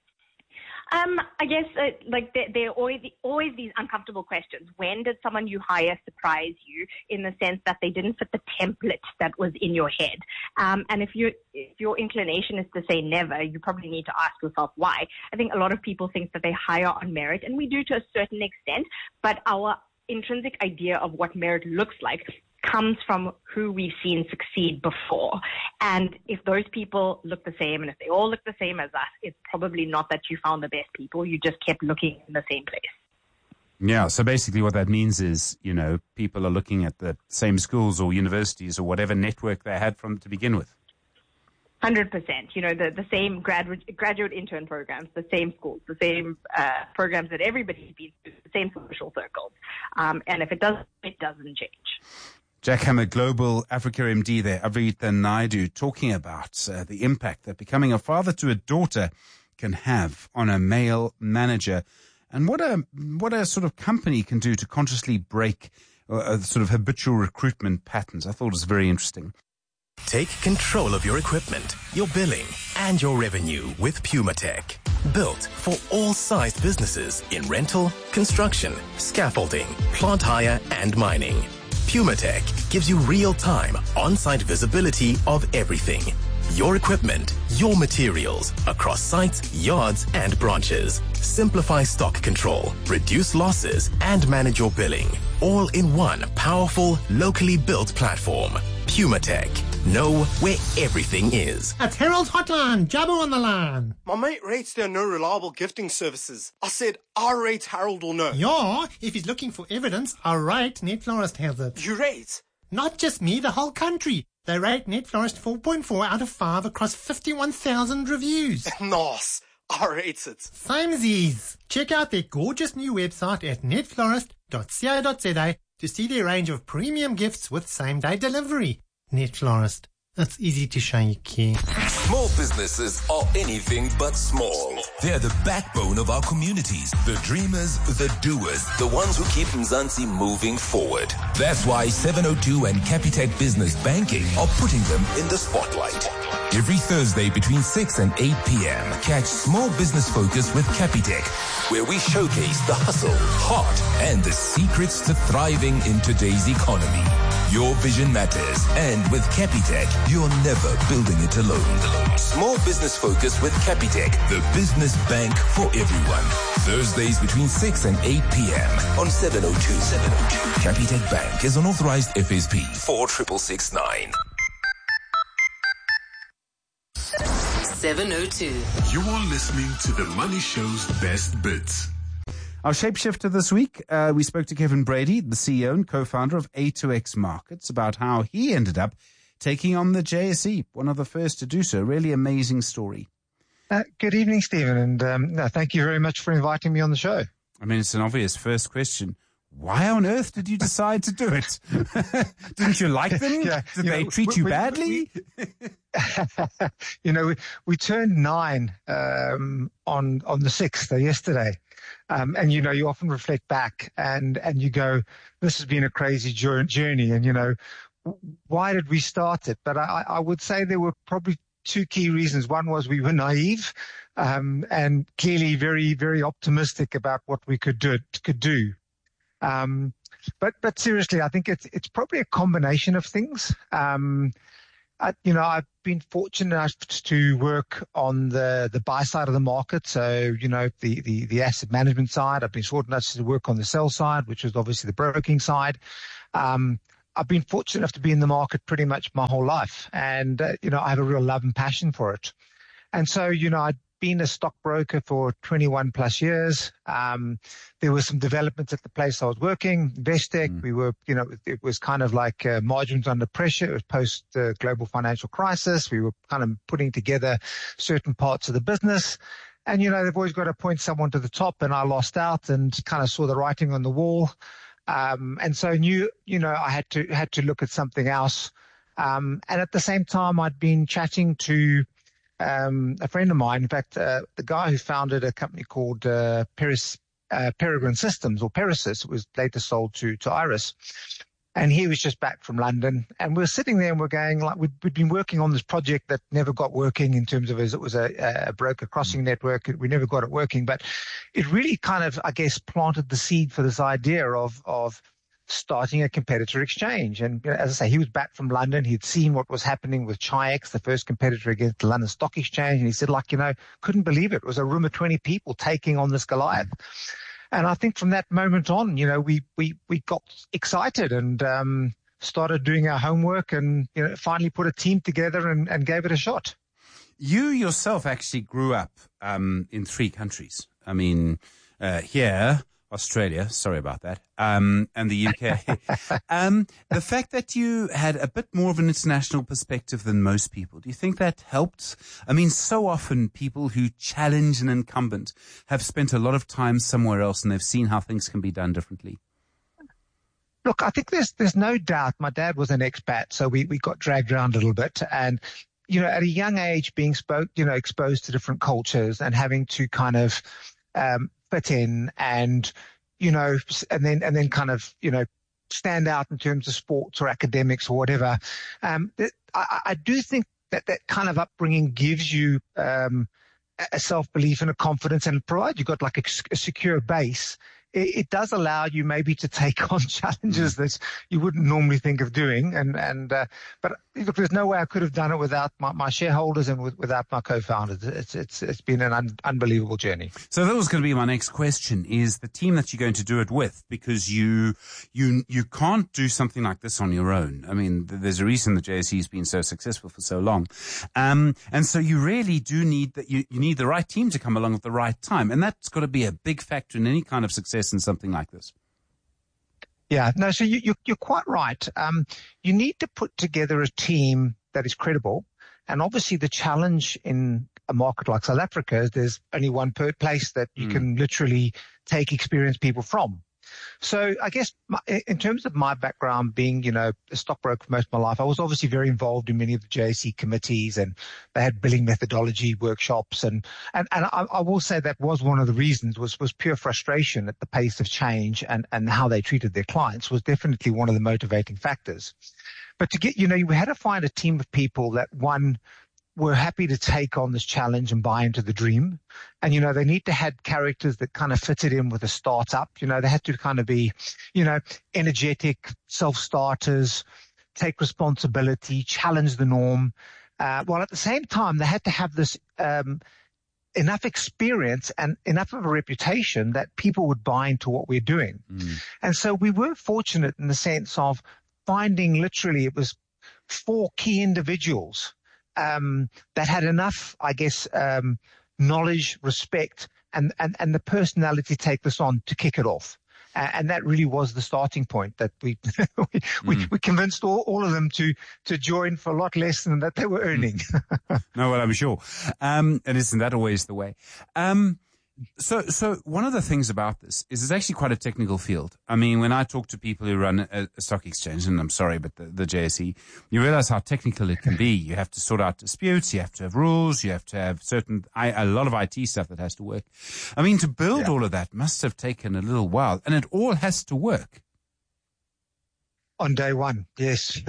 Um, I guess uh, like there, there are always, always these uncomfortable questions. When did someone you hire surprise you, in the sense that they didn't fit the template that was in your head? Um, and if you if your inclination is to say never, you probably need to ask yourself why. I think a lot of people think that they hire on merit, and we do to a certain extent, but our intrinsic idea of what merit looks like comes from who we've seen succeed before. And if those people look the same, and if they all look the same as us, it's probably not that you found the best people. You just kept looking in the same place. Yeah, so basically what that means is, you know, people are looking at the same schools or universities or whatever network they had from to begin with. one hundred percent. You know, the, the same graduate, graduate intern programs, the same schools, the same uh, programs that everybody's been through, the same social circles. Um, and if it doesn't, it doesn't change. Jack Hammer, Global Africa M D there, Avrita Naidu, talking about uh, the impact that becoming a father to a daughter can have on a male manager, and what a what a sort of company can do to consciously break uh, sort of habitual recruitment patterns. I thought it was very interesting. Take control of your equipment, your billing, and your revenue with PumaTech. Built for all sized businesses in rental, construction, scaffolding, plant hire, and mining. PumaTech gives you real-time, on-site visibility of everything. Your equipment, your materials, across sites, yards, and branches. Simplify stock control, reduce losses, and manage your billing. All in one powerful, locally built platform. PumaTech. Know where everything is. It's Harold Hotline, Jabba on the line. My mate rates there are no reliable gifting services. I said, I rate Harold will know. Yeah, if he's looking for evidence, I rate Net Florist has it. You rate? Not just me, the whole country. They rate Net Florist four point four out of five across fifty-one thousand reviews. Nice. I rate it. Samesies. Check out their gorgeous new website at net florist dot co dot za to see their range of premium gifts with same-day delivery. Net Florist. It's easy to show you care. Small businesses are anything but small. They're the backbone of our communities. The dreamers, the doers, the ones who keep Mzansi moving forward. That's why seven oh two and Capitec Business Banking are putting them in the spotlight. Every Thursday between six and eight p.m. catch Small Business Focus with Capitec, where we showcase the hustle, heart, and the secrets to thriving in today's economy. Your vision matters, and with Capitec, you're never building it alone. Small Business Focus with Capitec, the business bank for everyone. Thursdays between six and eight p.m. on seven oh two. seven oh two. Capitec Bank is an authorized F S P four six six nine. seven oh two. You are listening to The Money Show's best bits. Our shapeshifter this week, uh, we spoke to Kevin Brady, the C E O and co-founder of A two X Markets, about how he ended up taking on the J S E, one of the first to do so. Really amazing story. Uh, good evening, Stephen, and um, no, thank you very much for inviting me on the show. I mean, it's an obvious first question. Why on earth did you decide to do it? Didn't you like them? Yeah, did you they know, treat we, you we, badly? We, you know, we, we turned nine um, on on the sixth, uh, yesterday. Um, and, you know, you often reflect back and, and you go, this has been a crazy journey. And, you know, why did we start it? But I, I would say there were probably two key reasons. One was we were naive um, and clearly very, very optimistic about what we could do. Could do. Um, but but seriously, I think it's it's probably a combination of things. Um, I, you know, I've been fortunate enough to work on the, the buy side of the market. So, you know, the, the, the asset management side. I've been fortunate enough to work on the sell side, which is obviously the broking side. Um, I've been fortunate enough to be in the market pretty much my whole life. And, uh, you know, I have a real love and passion for it. And so, you know, I'd been a stockbroker for twenty-one plus years. Um, there were some developments at the place I was working, Investec. Mm. We were, you know, it was kind of like uh, margins under pressure. It was post uh, global financial crisis. We were kind of putting together certain parts of the business. And, you know, they've always got to appoint someone to the top, and I lost out and kind of saw the writing on the wall. Um, and so knew, you know, I had to, had to look at something else. Um, and at the same time, I'd been chatting to Um, a friend of mine, in fact, uh, the guy who founded a company called uh, Peris, uh, Peregrine Systems, or Perisys, it was later sold to, to Iris. And he was just back from London. And we were sitting there and we're going, like, we'd, we'd been working on this project that never got working in terms of, as it was a, a broker crossing network. We never got it working. But it really kind of, I guess, planted the seed for this idea of, of, starting a competitor exchange. And you know, as I say, he was back from London. He'd seen what was happening with Chi-X, the first competitor against the London Stock Exchange. And he said, like, you know, couldn't believe it. It was a room of twenty people taking on this Goliath. And I think from that moment on, you know, we, we, we got excited and, um, started doing our homework and, you know, finally put a team together and, and gave it a shot. You yourself actually grew up, um, in three countries. I mean, uh, here, Australia, sorry about that, um, and the U K. um, the fact that you had a bit more of an international perspective than most people, do you think that helped? I mean, so often people who challenge an incumbent have spent a lot of time somewhere else and they've seen how things can be done differently. Look, I think there's there's no doubt. My dad was an expat, so we, we got dragged around a little bit. And, you know, at a young age, being spoke, you know, exposed to different cultures and having to kind of um fit in and, you know, and then, and then kind of, you know, stand out in terms of sports or academics or whatever. Um, I, I do think that that kind of upbringing gives you, um, a self-belief and a confidence, and provided you've got like a, a secure base, it, it does allow you maybe to take on challenges that you wouldn't normally think of doing. And, and, uh, but look, there's no way I could have done it without my, my shareholders and with, without my co-founders. It's, it's, it's been an un, unbelievable journey. So that was going to be my next question, is the team that you're going to do it with, because you, you, you can't do something like this on your own. I mean, there's a reason the J S E has been so successful for so long. Um, and so you really do need that, you, you need the right team to come along at the right time. And that's got to be a big factor in any kind of success in something like this. Yeah, no, so you, you, you're quite right. Um, you need to put together a team that is credible. And obviously the challenge in a market like South Africa is there's only one per place that you mm. can literally take experienced people from. So I guess my, in terms of my background being, you know, a stockbroker for most of my life, I was obviously very involved in many of the J S E committees, and they had billing methodology workshops. And, and, and I, I will say that was one of the reasons was, was pure frustration at the pace of change and, and how they treated their clients was definitely one of the motivating factors. But to get, you know, we had to find a team of people that, one, were happy to take on this challenge and buy into the dream. And, you know, they need to have characters that kind of fitted in with a startup. You know, they had to kind of be, you know, energetic, self-starters, take responsibility, challenge the norm. Uh, while at the same time, they had to have this, um, enough experience and enough of a reputation that people would buy into what we're doing. Mm. And so we were fortunate in the sense of finding literally, it was four key individuals Um, that had enough, I guess, um, knowledge, respect, and, and, and the personality to take this on to kick it off. Uh, and that really was the starting point that we we, we, mm. we convinced all, all of them to to join for a lot less than that they were earning. No, well, I'm sure. Um, and isn't that always the way? Um, So, so one of the things about this is it's actually quite a technical field. I mean, when I talk to people who run a, a stock exchange, and I'm sorry, but the, the J S E, you realize how technical it can be. You have to sort out disputes, you have to have rules, you have to have certain, I, a lot of I T stuff that has to work. I mean, to build yeah. all of that must have taken a little while, and it all has to work. On day one, yes.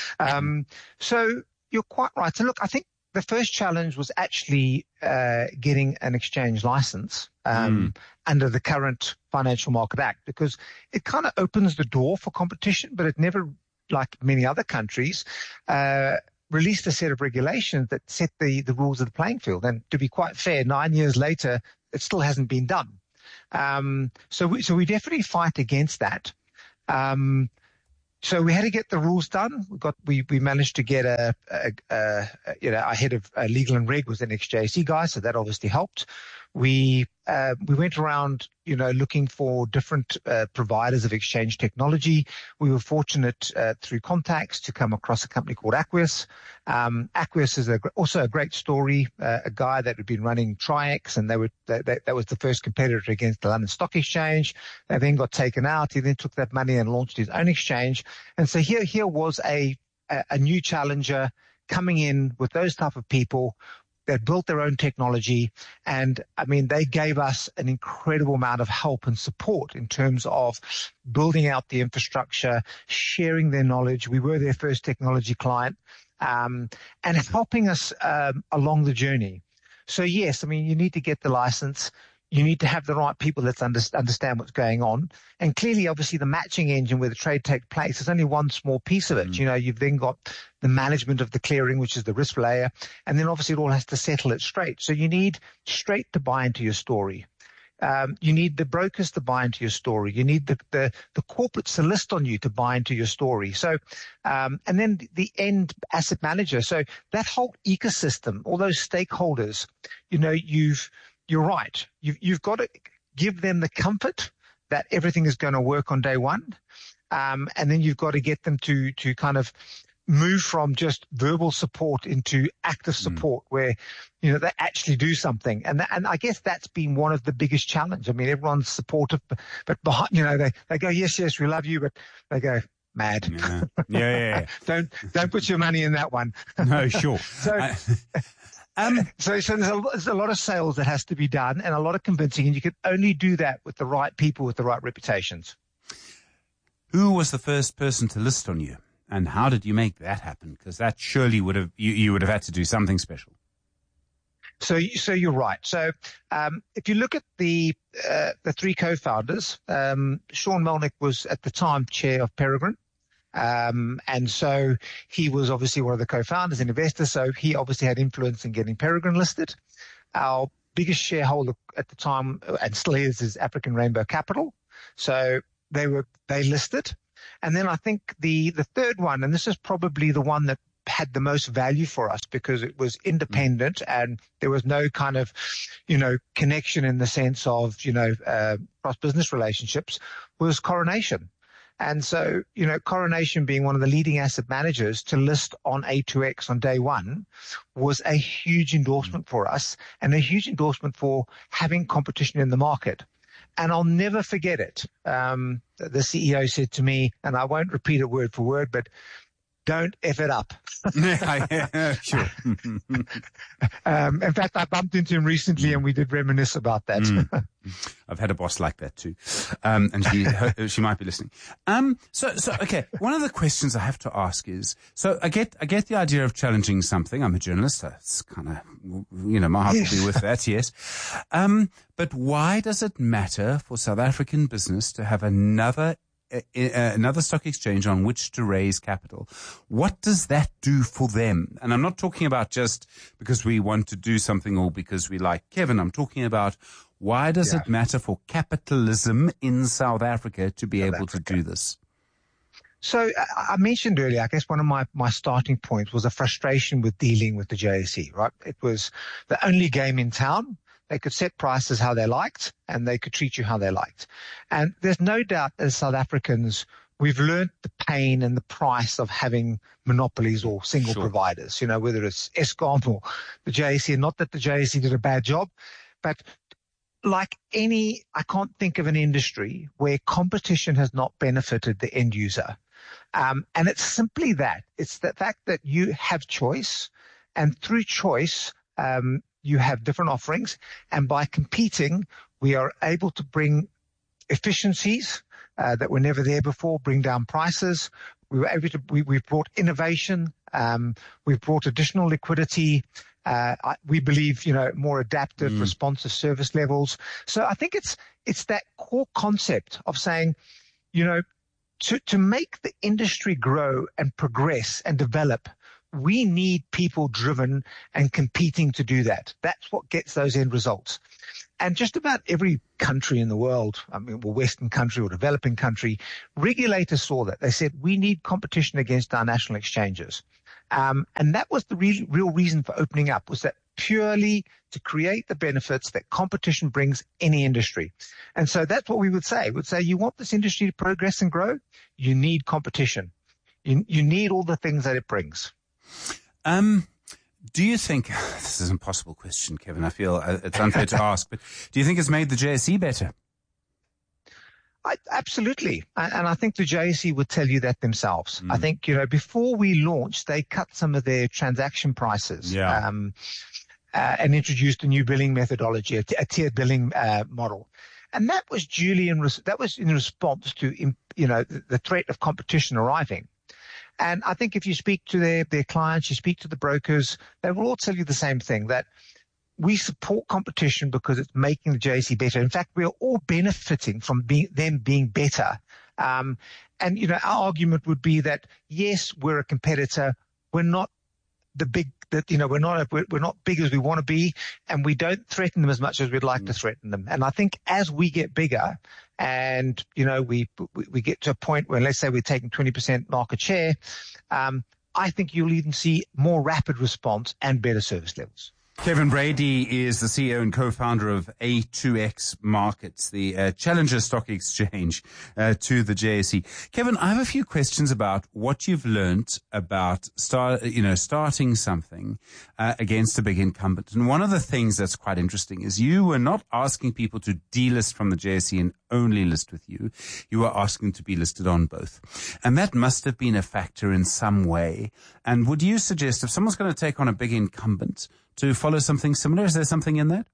um, so you're quite right. So look, I think the first challenge was actually uh, getting an exchange license um, mm. under the current Financial Market Act, because it kind of opens the door for competition, but it never, like many other countries, uh, released a set of regulations that set the, the rules of the playing field. And to be quite fair, nine years later, it still hasn't been done. Um, so, we, so we definitely fight against that. Um, So we had to get the rules done. We got we we managed to get a, a, a, a you know our head of uh, legal and reg was an ex J S E guy, so that obviously helped. We uh, we went around, you know, looking for different uh, providers of exchange technology. We were fortunate uh, through contacts to come across a company called Aquis. Um, Aquis is a, also a great story. Uh, a guy that had been running Tri-X, and they were they, they, that was the first competitor against the London Stock Exchange. They then got taken out. He then took that money and launched his own exchange. And so here here was a a, a new challenger coming in with those type of people that built their own technology. And I mean, they gave us an incredible amount of help and support in terms of building out the infrastructure, sharing their knowledge. We were their first technology client, um, and helping us um, along the journey. So yes, I mean, you need to get the license. You need to have the right people that understand what's going on. And clearly, obviously, the matching engine where the trade takes place is only one small piece of it. Mm. You know, you've then got the management of the clearing, which is the risk layer. And then obviously it all has to settle it straight. So you need straight to buy into your story. Um, you need the brokers to buy into your story. You need the, the, the corporates to list on you to buy into your story. So, um, and then the end asset manager. So that whole ecosystem, all those stakeholders, you know, you've, You're right. You've, you've got to give them the comfort that everything is going to work on day one. Um, and then you've got to get them to, to kind of move from just verbal support into active support mm. where, you know, they actually do something. And, and I guess that's been one of the biggest challenge. I mean, everyone's supportive, but, but behind, you know, they, they go, yes, yes, we love you, but they go, mad. Yeah, yeah, yeah. yeah. don't, don't put your money in that one. No, sure. so, I- Um, so, so there's a, there's a lot of sales that has to be done and a lot of convincing, and you can only do that with the right people with the right reputations. Who was the first person to list on you, and how did you make that happen? Because that surely would have you, you would have had to do something special. So, so you're right. So, um, if you look at the uh, the three co-founders, um, Sean Melnick was at the time chair of Peregrine. Um, and so he was obviously one of the co-founders and investors. So he obviously had influence in getting Peregrine listed. Our biggest shareholder at the time, and still is, is African Rainbow Capital. So they were, they listed. And then I think the, the third one, and this is probably the one that had the most value for us because it was independent and there was no kind of, you know, connection in the sense of, you know, uh, cross business relationships, was Coronation. And so, you know, Coronation being one of the leading asset managers to list on A two X on day one was a huge endorsement for us and a huge endorsement for having competition in the market. And I'll never forget it. Um, the C E O said to me, and I won't repeat it word for word, but don't F it up. Yeah, sure. um, in fact, I bumped into him recently and we did reminisce about that. Mm. I've had a boss like that too. Um, and she, her, she might be listening. Um, so, so, okay. One of the questions I have to ask is, so I get, I get the idea of challenging something. I'm a journalist. It's kind of, you know, my heart Yes. will be with that. Yes. Um, but why does it matter for South African business to have another Uh, uh, another stock exchange on which to raise capital? What does that do for them? And I'm not talking about just because we want to do something or because we like Kevin. I'm talking about why does Yeah. it matter for capitalism in South Africa to be South able Africa. to do this? So I I mentioned earlier, I guess one of my, my starting points was a frustration with dealing with the J S E, right? It was the only game in town. They could set prices how they liked and they could treat you how they liked. And there's no doubt as South Africans, we've learned the pain and the price of having monopolies or single Sure. providers, you know, whether it's Eskom or the J S E. Not that the J S E did a bad job, but like any, I can't think of an industry where competition has not benefited the end user. Um, and it's simply that. It's the fact that you have choice, and through choice, um, you have different offerings. And by competing, we are able to bring efficiencies uh, that were never there before, bring down prices. We were able to, we, we've brought innovation. Um, we've brought additional liquidity. Uh, I, we believe, you know, more adaptive, mm. responsive service levels. So I think it's, it's that core concept of saying, you know, to, to make the industry grow and progress and develop, we need people driven and competing to do that. That's what gets those end results. And just about every country in the world, I mean, well, Western country or developing country, regulators saw that. They said, we need competition against our national exchanges. Um, and that was the re- real reason for opening up, was that purely to create the benefits that competition brings any industry. And so that's what we would say. We would say, you want this industry to progress and grow? You need competition. You, you need all the things that it brings. Um, do you think, this is an impossible question, Kevin, I feel it's unfair to ask, but do you think it's made the J S E better? I, absolutely. And I think the J S E would tell you that themselves. Mm. I think, you know, before we launched, they cut some of their transaction prices. Yeah. Um, uh, and introduced a new billing methodology, a, t- a tiered billing uh, model. And that was duly in, res- that was in response to, you know, the, the threat of competition arriving. And I think if you speak to their, their clients, you speak to the brokers, they will all tell you the same thing, that we support competition because it's making the J S E better. In fact, we are all benefiting from being, them being better. Um, and, you know, our argument would be that, yes, we're a competitor. We're not the big, that, you know, we're not, we're, we're not big as we want to be, and we don't threaten them as much as we'd like mm. to threaten them. And I think as we get bigger and, you know, we, we, we get to a point where, let's say we're taking twenty percent market share, um, I think you'll even see more rapid response and better service levels. Kevin Brady is the C E O and co-founder of A two X Markets, the uh, challenger stock exchange uh, to the J S E. Kevin, I have a few questions about what you've learnt about start, you know, starting something uh, against a big incumbent. And one of the things that's quite interesting is you were not asking people to delist from the J S E and only list with you. You were asking to be listed on both. And that must have been a factor in some way. And would you suggest if someone's going to take on a big incumbent to follow something similar? Is there something in that?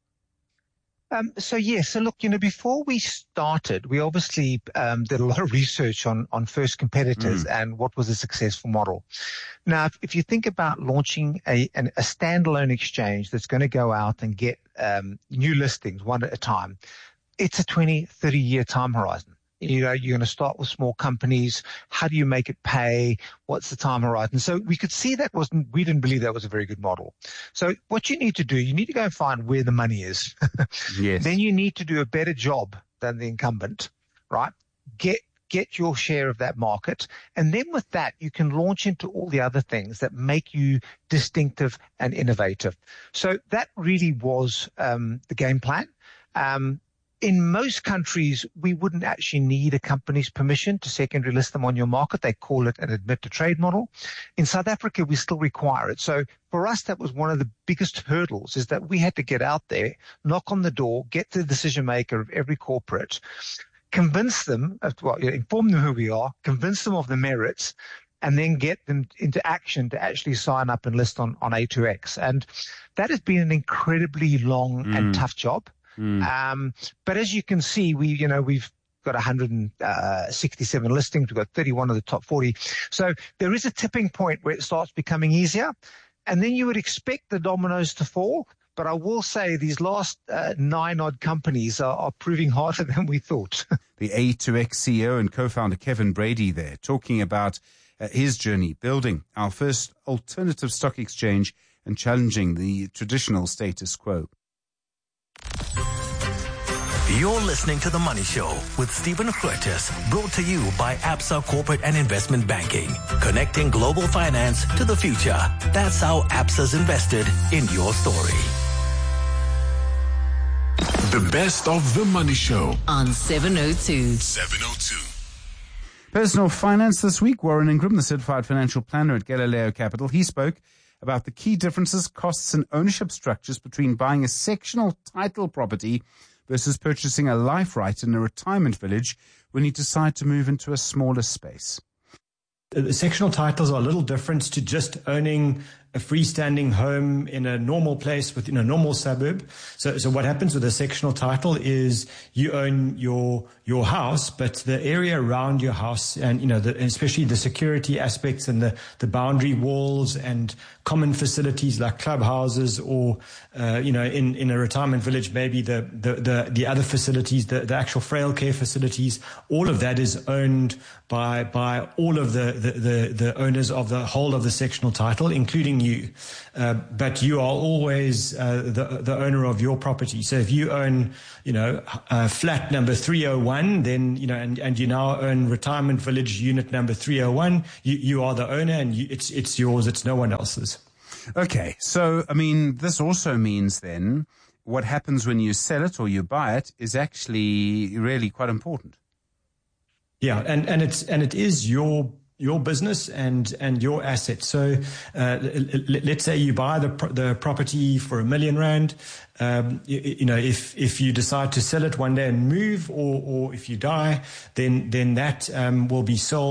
Um, so, yes. So, look, you know, before we started, we obviously um, did a lot of research on, on first competitors mm. and what was a successful model. Now, if, if you think about launching a, an, a standalone exchange that's going to go out and get um, new listings one at a time, it's a twenty, thirty year time horizon. You know, you're going to start with small companies. How do you make it pay? What's the time horizon? So we could see that wasn't, we didn't believe that was a very good model. So what you need to do, you need to go and find where the money is. Yes. Then you need to do a better job than the incumbent, right? Get, get your share of that market. And then with that, you can launch into all the other things that make you distinctive and innovative. So that really was, um, the game plan. Um, In most countries, we wouldn't actually need a company's permission to secondary list them on your market. They call it an admit to trade model. In South Africa, we still require it. So for us, that was one of the biggest hurdles, is that we had to get out there, knock on the door, get to the decision maker of every corporate, convince them, of, well, inform them who we are, convince them of the merits, and then get them into action to actually sign up and list on, on A two X. And that has been an incredibly long mm. and tough job. Mm. Um, but as you can see, we, you know, we've got one hundred sixty-seven listings. We've got thirty-one of the top forty. So there is a tipping point where it starts becoming easier. And then you would expect the dominoes to fall. But I will say these last uh, nine odd companies are, are proving harder than we thought. The A two X C E O and co-founder Kevin Brady there talking about uh, his journey building our first alternative stock exchange and challenging the traditional status quo. You're listening to The Money Show with Stephen Curtis, brought to you by Absa Corporate and Investment Banking, connecting global finance to the future. That's how Absa's invested in your story. The best of The Money Show on seven oh two. seven oh two. Personal finance this week. Warren Ingram, the certified financial planner at Galileo Capital, he spoke about the key differences, costs and ownership structures between buying a sectional title property versus purchasing a life right in a retirement village when you decide to move into a smaller space. The sectional titles are a little different to just owning a freestanding home in a normal place within a normal suburb. So, so what happens with a sectional title is you own your your house, but the area around your house, and you know, the, especially the security aspects and the the boundary walls and common facilities like clubhouses, or uh, you know, in in a retirement village, maybe the the the, the other facilities, the, the actual frail care facilities, all of that is owned by by all of the the the, the owners of the whole of the sectional title, including you, uh, but you are always uh, the the owner of your property. So if you own, you know, uh, flat number three oh one, then you know, and, and you now own retirement village unit number three oh one, you you are the owner, and you, it's it's yours. It's no one else's. Okay, so I mean, this also means then what happens when you sell it or you buy it is actually really quite important. Yeah, and and it's and it is your. your business and, and your assets. So, uh, let's say you buy the, the property for a million rand. Um, you, you know, if, if you decide to sell it one day and move, or, or if you die, then, then that, um, will be sold